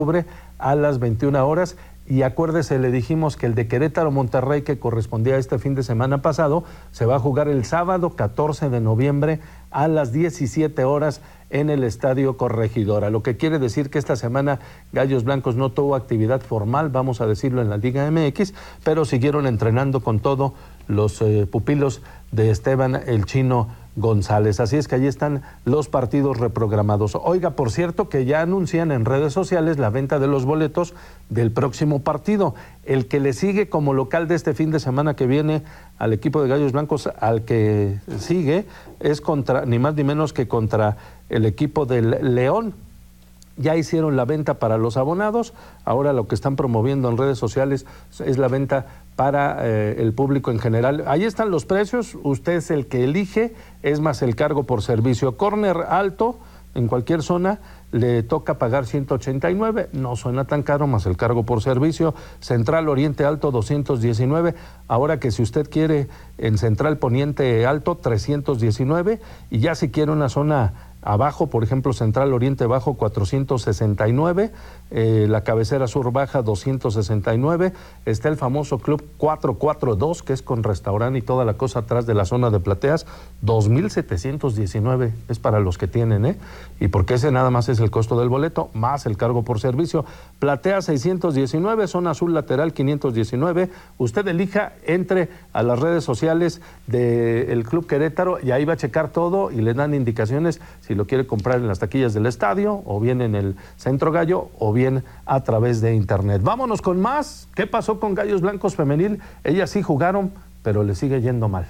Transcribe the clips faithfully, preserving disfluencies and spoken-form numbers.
octubre a las veintiuna horas. Y acuérdese, le dijimos que el de Querétaro-Monterrey, que correspondía a este fin de semana pasado, se va a jugar el sábado catorce de noviembre a las diecisiete horas en el Estadio Corregidora, lo que quiere decir que esta semana Gallos Blancos no tuvo actividad formal, vamos a decirlo, en la Liga M X, pero siguieron entrenando con todo los eh, pupilos de Esteban el Chino González. Así es que allí están los partidos reprogramados. Oiga, por cierto, que ya anuncian en redes sociales la venta de los boletos del próximo partido. El que le sigue como local de este fin de semana que viene al equipo de Gallos Blancos, al que sigue, es contra, ni más ni menos que contra el equipo del León. Ya hicieron la venta para los abonados, ahora lo que están promoviendo en redes sociales es la venta para eh, el público en general. Ahí están los precios, usted es el que elige, es más el cargo por servicio. Córner alto, en cualquier zona, le toca pagar ciento ochenta y nueve, no suena tan caro, más el cargo por servicio. Central Oriente Alto, doscientos diecinueve, ahora que si usted quiere en Central Poniente Alto, trescientos diecinueve, y ya si quiere una zona abajo, por ejemplo, Central Oriente Bajo, cuatrocientos sesenta y nueve, eh, la cabecera sur baja, doscientos sesenta y nueve, está el famoso Club cuatrocientos cuarenta y dos, que es con restaurante y toda la cosa atrás de la zona de plateas, dos mil setecientos diecinueve, es para los que tienen, ¿eh? Y porque ese nada más es el costo del boleto, más el cargo por servicio. Platea seiscientos diecinueve, zona azul lateral quinientos diecinueve, usted elija, entre a las redes sociales del Club Querétaro y ahí va a checar todo y le dan indicaciones si lo quiere comprar en las taquillas del estadio, o bien en el Centro Gallo, o bien a través de internet. Vámonos con más. ¿Qué pasó con Gallos Blancos Femenil? Ellas sí jugaron, pero le sigue yendo mal.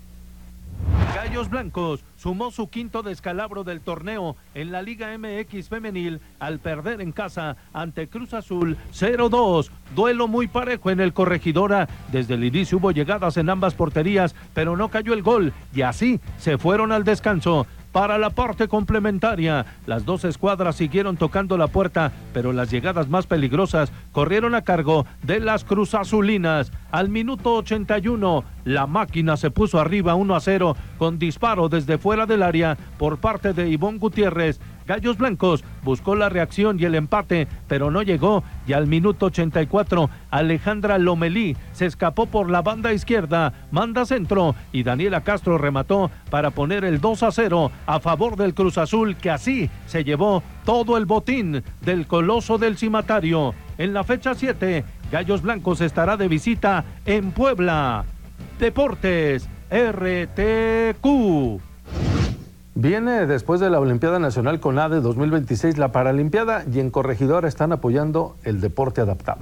Gallos Blancos sumó su quinto descalabro del torneo en la Liga M X Femenil al perder en casa ante Cruz Azul cero dos. Duelo muy parejo en el Corregidora. Desde el inicio hubo llegadas en ambas porterías, pero no cayó el gol y así se fueron al descanso. Para la parte complementaria, las dos escuadras siguieron tocando la puerta, pero las llegadas más peligrosas corrieron a cargo de las Cruzazulinas. Al minuto ochenta y uno, la máquina se puso arriba uno a cero con disparo desde fuera del área por parte de Ivonne Gutiérrez. Gallos Blancos buscó la reacción y el empate, pero no llegó, y al minuto ochenta y cuatro, Alejandra Lomelí se escapó por la banda izquierda, manda centro, y Daniela Castro remató para poner el dos a cero a favor del Cruz Azul, que así se llevó todo el botín del Coloso del Cimatario. En la fecha siete, Gallos Blancos estará de visita en Puebla. Deportes R T Q. Viene después de la Olimpiada Nacional CONADE dos mil veintiséis la Paralimpiada, y en Corregidora están apoyando el deporte adaptado.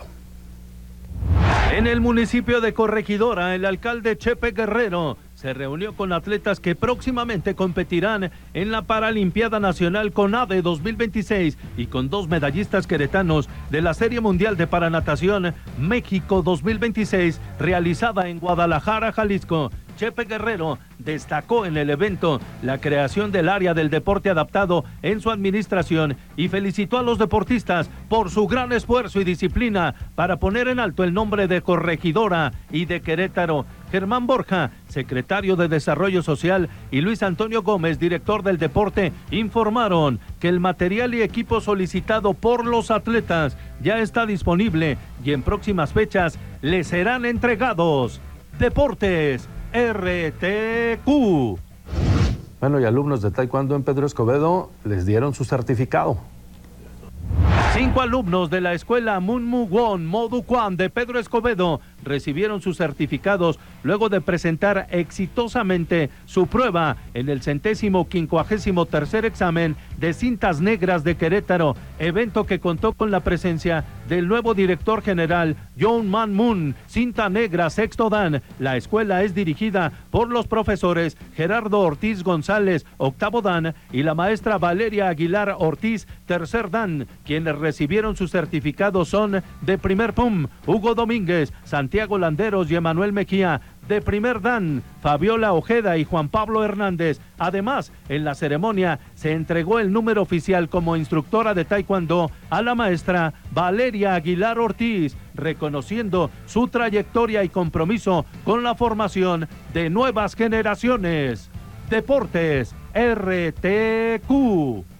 En el municipio de Corregidora, el alcalde Chepe Guerrero se reunió con atletas que próximamente competirán en la Paralimpiada Nacional CONADE dos mil veintiséis y con dos medallistas queretanos de la Serie Mundial de Paranatación México dos mil veintiséis, realizada en Guadalajara, Jalisco. Chepe Guerrero destacó en el evento la creación del área del deporte adaptado en su administración y felicitó a los deportistas por su gran esfuerzo y disciplina para poner en alto el nombre de Corregidora y de Querétaro. Germán Borja, secretario de Desarrollo Social, y Luis Antonio Gómez, director del deporte, informaron que el material y equipo solicitado por los atletas ya está disponible y en próximas fechas les serán entregados. Deportes R T Q. Bueno, y alumnos de taekwondo en Pedro Escobedo les dieron su certificado. Cinco alumnos de la escuela Munmu Won Modu Kwan de Pedro Escobedo recibieron sus certificados luego de presentar exitosamente su prueba en el centésimo quincuagésimo tercer examen de cintas negras de Querétaro, evento que contó con la presencia del nuevo director general John Man Moon, cinta negra sexto dan. La escuela es dirigida por los profesores Gerardo Ortiz González, octavo dan, y la maestra Valeria Aguilar Ortiz, tercer dan. Quienes recibieron sus certificados son de primer pum, Hugo Domínguez, Santiago Landeros y Emanuel Mejía. De primer dan, Fabiola Ojeda y Juan Pablo Hernández. Además, en la ceremonia se entregó el número oficial como instructora de taekwondo a la maestra Valeria Aguilar Ortiz, reconociendo su trayectoria y compromiso con la formación de nuevas generaciones. Deportes R T Q.